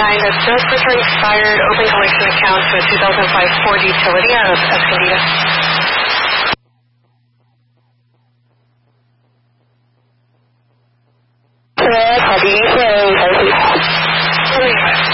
that just returned expired open collection account to a 2005 Ford utility out of Escondido. Copy.